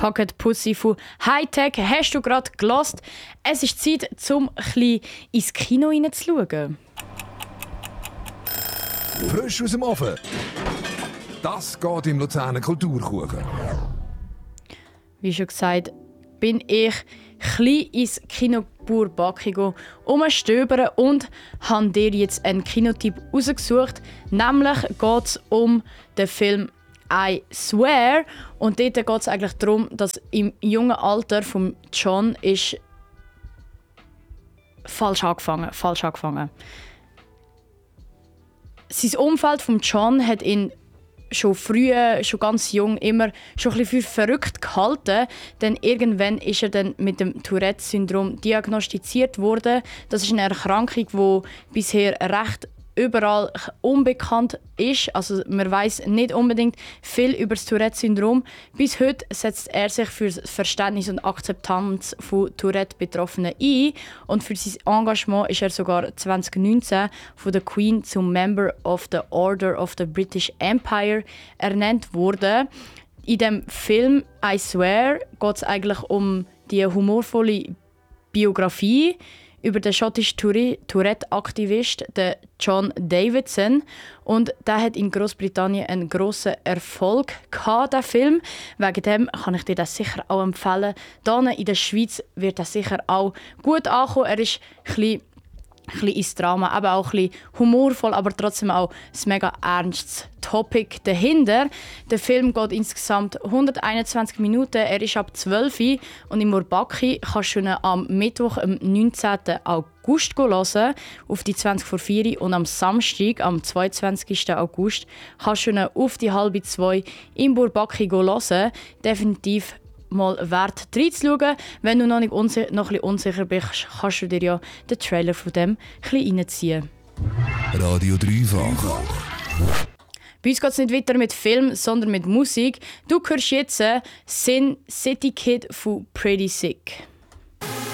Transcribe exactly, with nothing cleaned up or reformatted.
Pocket Pussy von Hightech hast du gerade gehört. Es ist Zeit, um ein bisschen ins Kino hineinzuschauen. Frisch aus dem Ofen. Das geht im Luzerner Kulturkuchen. Wie schon gesagt, bin ich klein ins Kino Burbaki umstöbern und habe dir jetzt einen Kinotipp rausgesucht. Nämlich geht es um den Film I Swear. Und dort geht es eigentlich darum, dass im jungen Alter von John ist falsch angefangen, falsch angefangen. Sein Umfeld von John hat ihn schon früh, schon ganz jung, immer schon ein bisschen für verrückt gehalten. Denn irgendwann ist er dann mit dem Tourette-Syndrom diagnostiziert worden. Das ist eine Erkrankung, die bisher recht überall unbekannt ist. Also man weiß nicht unbedingt viel über das Tourette-Syndrom. Bis heute setzt er sich für das Verständnis und Akzeptanz von Tourette-Betroffenen ein. Und für sein Engagement ist er sogar zwanzig neunzehn von der Queen zum Member of the Order of the British Empire ernannt worden. In dem Film I Swear geht es eigentlich um die humorvolle Biografie über den schottischen Tourette-Aktivist John Davidson. Und der hat in Großbritannien einen grossen Erfolg gehabt, der Film. Wegen dem kann ich dir das sicher auch empfehlen. Hier in der Schweiz wird das sicher auch gut ankommen. Er ist ein bisschen ein bisschen ins Drama, aber auch ein bisschen humorvoll, aber trotzdem auch ein mega ernstes Topic dahinter. Der Film geht insgesamt hunderteinundzwanzig Minuten, er ist ab zwölf Uhr und im Urbaki kannst du ihn am Mittwoch, am neunzehnten August hören, auf die zwanzig vor vier und am Samstag, am zweiundzwanzigsten August, kannst du ihn auf die halbe zwei im Urbaki hören. Definitiv mal wert reinzuschauen. Wenn du noch, nicht unsi- noch ein bisschen unsicher bist, kannst du dir ja den Trailer von dem ein bisschen reinziehen. Radio dreifach. Bei uns geht es nicht weiter mit Film, sondern mit Musik. Du hörst jetzt Sin City Kid von Pretty Sick.